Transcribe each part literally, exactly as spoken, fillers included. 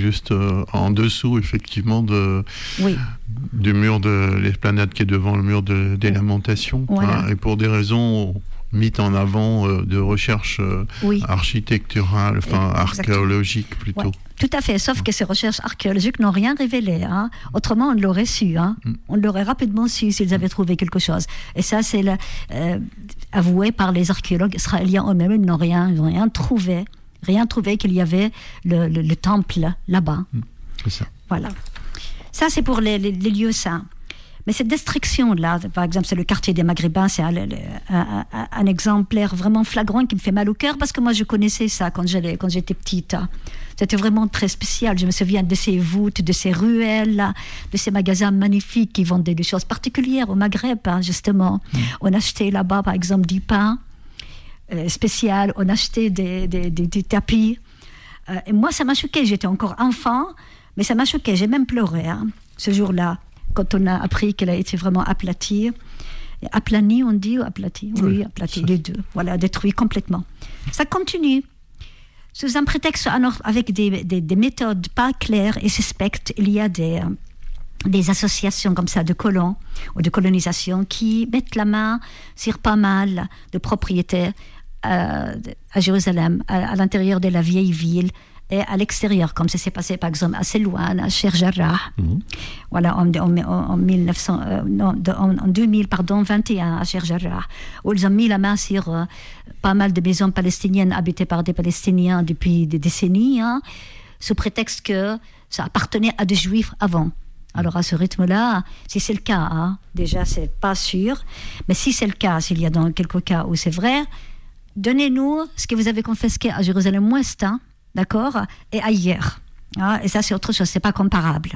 juste euh, en dessous, effectivement, de, oui. du mur de l'esplanade qui est devant le mur de, des lamentations. Voilà. Hein, et pour des raisons mises en avant euh, de recherche euh, oui. architecturale, enfin archéologique plutôt. Ouais. Tout à fait, sauf que ces recherches archéologiques n'ont rien révélé. Hein. Autrement, on l'aurait su. Hein. Mm. On l'aurait rapidement su s'ils avaient trouvé quelque chose. Et ça, c'est le, euh, avoué par les archéologues israéliens eux-mêmes. Ils n'ont rien, ils n'ont rien trouvé. Rien trouvé qu'il y avait le, le, le temple là-bas. Mm. C'est ça. Voilà. Ça, c'est pour les, les, les lieux saints. Mais cette destruction-là, par exemple, c'est le quartier des Maghrébins, c'est un, un, un, un exemplaire vraiment flagrant qui me fait mal au cœur, parce que moi, je connaissais ça quand, j'allais, quand j'étais petite. C'était vraiment très spécial. Je me souviens de ces voûtes, de ces ruelles, de ces magasins magnifiques qui vendaient des choses particulières au Maghreb, hein, justement. Mmh. On achetait là-bas, par exemple, du pain euh, spécial, on achetait des, des, des, des tapis. Euh, et moi, ça m'a choquée. J'étais encore enfant, mais ça m'a choquée. J'ai même pleuré hein, ce jour-là, quand on a appris qu'elle a été vraiment aplatie. Aplanie, on dit, ou aplatie ? Oui, oui aplatie, les deux. Voilà, détruit complètement. Ça continue. Sous un prétexte, avec des, des, des méthodes pas claires et suspectes, il y a des, des associations comme ça de colons ou de colonisation qui mettent la main sur pas mal de propriétés euh, à Jérusalem, à, à l'intérieur de la vieille ville, et à l'extérieur, comme ça s'est passé par exemple à Selouane, à Sheikh Jarrah, mm-hmm. voilà, en, en, en, mille neuf cents, euh, non, de, en, en deux mille vingt et un à Sheikh Jarrah, où ils ont mis la main sur euh, pas mal de maisons palestiniennes habitées par des Palestiniens depuis des décennies, hein, sous prétexte que ça appartenait à des Juifs avant. Alors à ce rythme-là, si c'est le cas, hein, déjà c'est pas sûr, mais si c'est le cas, s'il y a dans quelques cas où c'est vrai, donnez-nous ce que vous avez confisqué à Jérusalem-Ouest, hein, d'accord, et ailleurs. Hein, et ça, c'est autre chose, c'est pas comparable.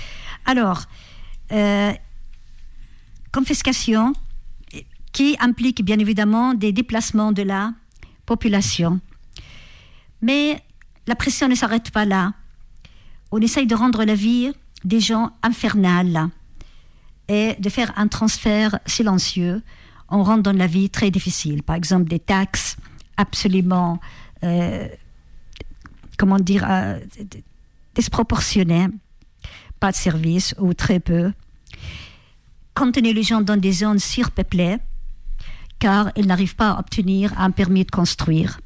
Alors, euh, confiscation qui implique bien évidemment des déplacements de la population. Mais la pression ne s'arrête pas là. On essaye de rendre la vie des gens infernale et de faire un transfert silencieux en rendant la vie très difficile. Par exemple, des taxes absolument... Euh, comment dire, euh, disproportionné, pas de service ou très peu, contenir les gens dans des zones surpeuplées, car ils n'arrivent pas à obtenir un permis de construire,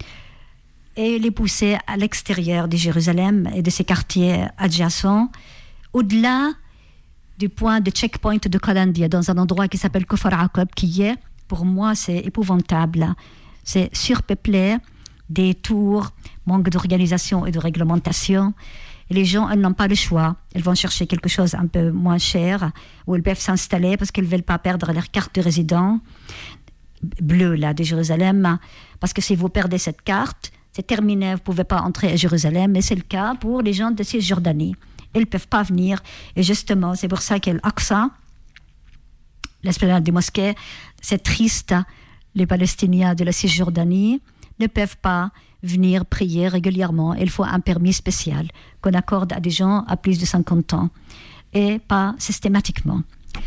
et les pousser à l'extérieur de Jérusalem et de ses quartiers adjacents, au-delà du point de checkpoint de Colandia, dans un endroit qui s'appelle Kfar Aqab, qui est, pour moi, c'est épouvantable. C'est surpeuplé, des tours, manque d'organisation et de réglementation. Et les gens, elles n'ont pas le choix. Elles vont chercher quelque chose un peu moins cher, où elles peuvent s'installer parce qu'elles ne veulent pas perdre leur carte de résident bleue là, de Jérusalem. Parce que si vous perdez cette carte, c'est terminé, vous ne pouvez pas entrer à Jérusalem. Mais c'est le cas pour les gens de Cisjordanie. Ils ne peuvent pas venir. Et justement, c'est pour ça qu'Al-Aqsa, l'esplanade des mosquées, c'est triste. Les Palestiniens de la Cisjordanie ne peuvent pas venir prier régulièrement. Il faut un permis spécial qu'on accorde à des gens à plus de cinquante ans et pas systématiquement.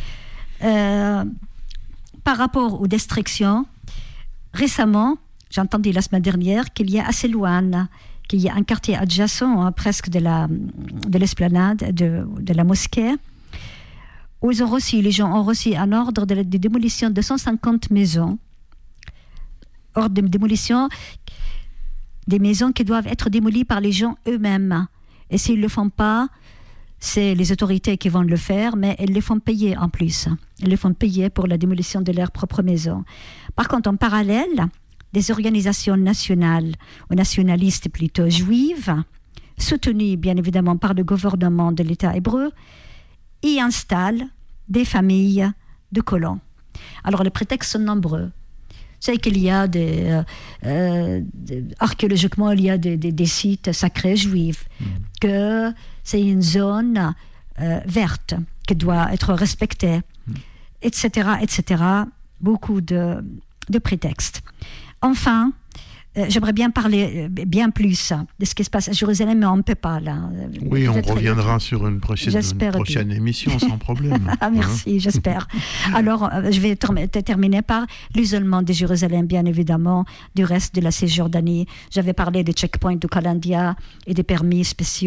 Euh, par rapport aux destructions, récemment, j'ai entendu la semaine dernière qu'il y a à Selouane, qu'il y a un quartier adjacent hein, presque de, la, de l'esplanade de, de la mosquée, où ils ont reçu, les gens ont reçu un ordre de, de démolition de cent cinquante maisons, ordre de démolition des maisons qui doivent être démolies par les gens eux-mêmes. Et s'ils ne le font pas, c'est les autorités qui vont le faire, mais elles les font payer en plus. Elles les font payer pour la démolition de leur propre maison. Par contre, en parallèle, des organisations nationales, ou nationalistes plutôt juives, soutenues bien évidemment par le gouvernement de l'État hébreu, y installent des familles de colons. Alors les prétextes sont nombreux. C'est qu'il y a des, euh, euh, des archéologiquement il y a des, des, des sites sacrés juifs, mmh. que c'est une zone euh, verte qui doit être respectée, mmh. et cetera, et cetera. Beaucoup de, de prétextes. Enfin, euh, j'aimerais bien parler euh, bien plus de ce qui se passe à Jérusalem, mais on ne peut pas là. Oui, on reviendra bien. sur une prochaine, une prochaine émission sans problème. Ah, merci, hein. J'espère. Alors, euh, je vais ter- terminer par l'isolement de Jérusalem, bien évidemment, du reste de la Cisjordanie. J'avais parlé des checkpoints de Colandia et des permis spéciaux.